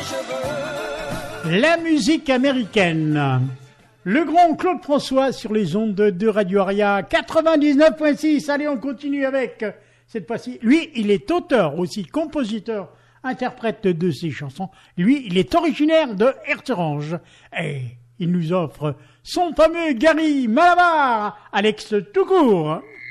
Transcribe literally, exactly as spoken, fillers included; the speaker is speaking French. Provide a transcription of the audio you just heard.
La musique américaine. Le grand Claude François sur les ondes de Radio Aria quatre-vingt-dix-neuf virgule six. Allez, on continue avec cette fois-ci. Lui, il est auteur aussi, compositeur, interprète de ses chansons. Lui, il est originaire de Herterange. Et il nous offre son fameux Gary Malabar, Alex tout court.